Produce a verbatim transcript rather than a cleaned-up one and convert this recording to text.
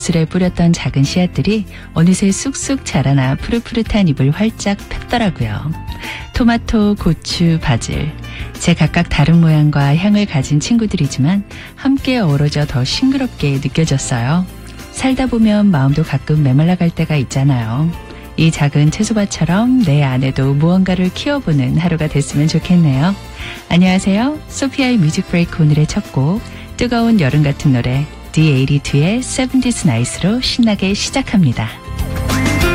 슬에 뿌렸던 작은 씨앗들이 어느새 쑥쑥 자라나 푸릇푸릇한 잎을 활짝 폈더라고요. 토마토, 고추, 바질. 제 각각 다른 모양과 향을 가진 친구들이지만 함께 어우러져 더 싱그럽게 느껴졌어요. 살다 보면 마음도 가끔 메말라갈 때가 있잖아요. 이 작은 채소밭처럼 내 안에도 무언가를 키워보는 하루가 됐으면 좋겠네요. 안녕하세요. 소피아의 뮤직 브레이크 오늘의 첫 곡, 뜨거운 여름 같은 노래 디 에이티투의 세븐티스 나이스로 신나게 시작합니다.